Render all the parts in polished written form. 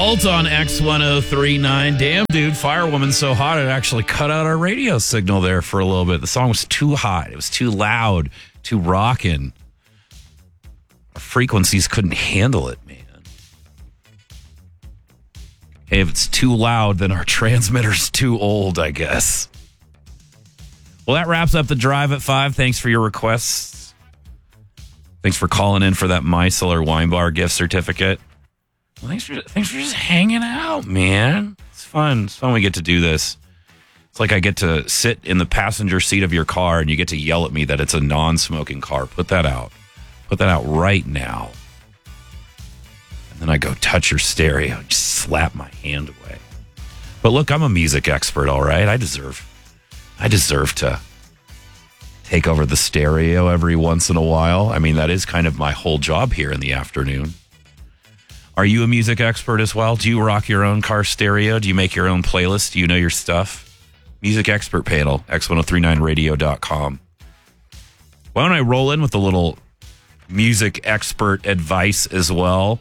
Alt on X1039. Damn, dude, Firewoman's so hot it actually cut out our radio signal there for a little bit. The song was too hot. It was too loud, too rockin'. Our frequencies couldn't handle it, man. Hey, if it's too loud, then our transmitter's too old, I guess. Well, that wraps up the Drive at 5. Thanks for your requests. Thanks for calling in for that Micellar Wine Bar gift certificate. Well, thanks for just hanging out, man. It's fun. It's fun we get to do this. It's like I get to sit in the passenger seat of your car and you get to yell at me that it's a non-smoking car. Put that out. Put that out right now. And then I go touch your stereo and just slap my hand away. But look, I'm a music expert, all right? I deserve to take over the stereo every once in a while. I mean, that is kind of my whole job here in the afternoon. Are you a music expert as well? Do you rock your own car stereo? Do you make your own playlist? Do you know your stuff? Music expert panel, x1039radio.com. Why don't I roll in with a little music expert advice as well?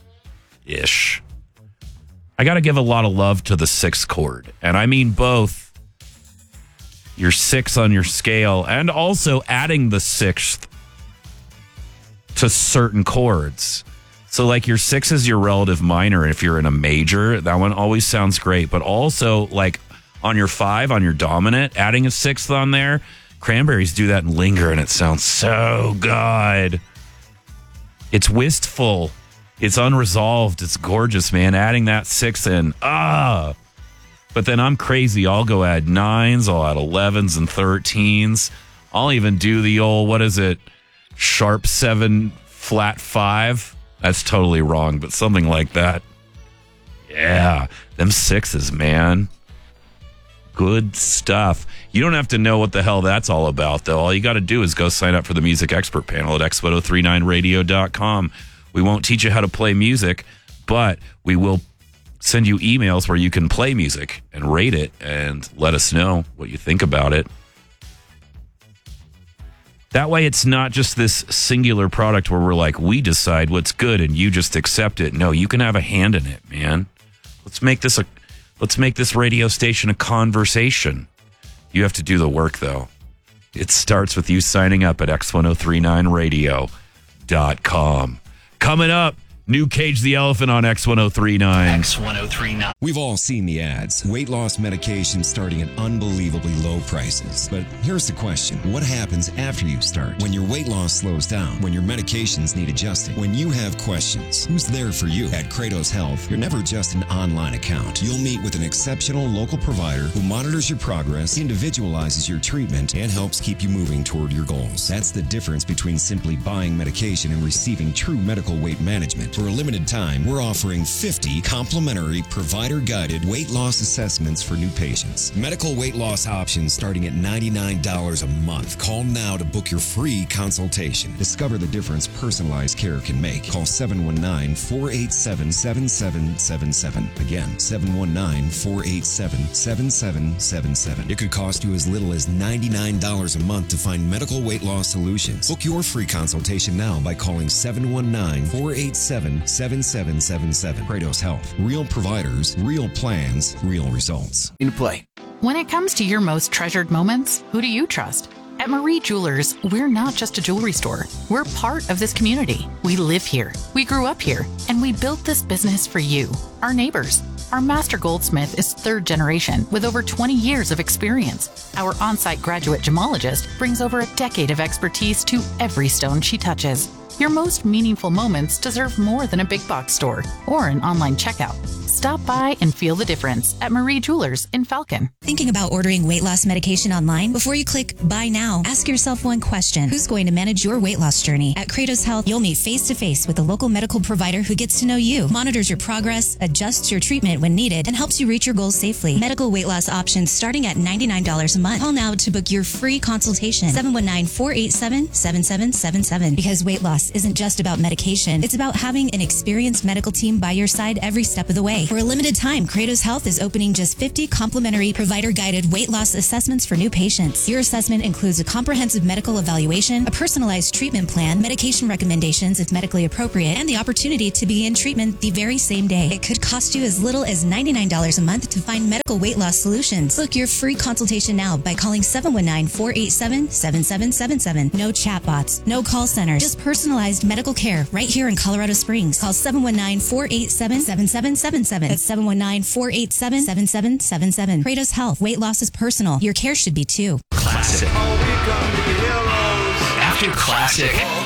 Ish. I got to give a lot of love to the 6 chord. And I mean both your 6 on your scale and also adding the 6th to certain chords. So like your 6 is your relative minor. If you're in a major, that one always sounds great. But also like on your 5, on your dominant, adding a 6th on there, Cranberries do that and Linger, and it sounds so good. It's wistful. It's unresolved. It's gorgeous, man. Adding that 6 in. But then I'm crazy. I'll go add 9s. I'll add 11s and 13s. I'll even do the old, what is it? Sharp 7, flat 5. That's totally wrong, but something like that. Yeah, them 6s, man. Good stuff. You don't have to know what the hell that's all about, though. All you got to do is go sign up for the music expert panel at x1039radio.com. We won't teach you how to play music, but we will send you emails where you can play music and rate it and let us know what you think about it. That way it's not just this singular product where we're like, we decide what's good and you just accept it. No, you can have a hand in it, man. Let's make this radio station a conversation. You have to do the work, though. It starts with you signing up at x1039radio.com. Coming up, new Cage the Elephant on X1039. X1039. We've all seen the ads. Weight loss medication starting at unbelievably low prices. But here's the question. What happens after you start? When your weight loss slows down? When your medications need adjusting? When you have questions? Who's there for you? At Kratos Health, you're never just an online account. You'll meet with an exceptional local provider who monitors your progress, individualizes your treatment, and helps keep you moving toward your goals. That's the difference between simply buying medication and receiving true medical weight management. For a limited time, we're offering 50 complimentary provider-guided weight loss assessments for new patients. Medical weight loss options starting at $99 a month. Call now to book your free consultation. Discover the difference personalized care can make. Call 719-487-7777. Again, 719-487-7777. It could cost you as little as $99 a month to find medical weight loss solutions. Book your free consultation now by calling 719-487-7777. Kratos Health. Real providers, real plans, real results. In play. When it comes to your most treasured moments, who do you trust? At Marie Jewelers, we're not just a jewelry store. We're part of this community. We live here. We grew up here. And we built this business for you, our neighbors. Our master goldsmith is 3rd generation with over 20 years of experience. Our on-site graduate gemologist brings over a decade of expertise to every stone she touches. Your most meaningful moments deserve more than a big box store or an online checkout. Stop by and feel the difference at Marie Jewelers in Falcon. Thinking about ordering weight loss medication online? Before you click buy now, ask yourself one question. Who's going to manage your weight loss journey? At Kratos Health, you'll meet face-to-face with a local medical provider who gets to know you, monitors your progress, adjusts your treatment when needed, and helps you reach your goals safely. Medical weight loss options starting at $99 a month. Call now to book your free consultation. 719-487-7777. Because weight loss isn't just about medication. It's about having an experienced medical team by your side every step of the way. For a limited time, Kratos Health is opening just 50 complimentary provider-guided weight loss assessments for new patients. Your assessment includes a comprehensive medical evaluation, a personalized treatment plan, medication recommendations if medically appropriate, and the opportunity to begin treatment the very same day. It could cost you as little as $99 a month to find medical weight loss solutions. Book your free consultation now by calling 719-487-7777. No chatbots, no call centers, just personalized medical care right here in Colorado Springs. Call 719-487-7777. That's 719-487-7777. Kratos Health. Weight loss is personal. Your care should be too. Classic. After classic.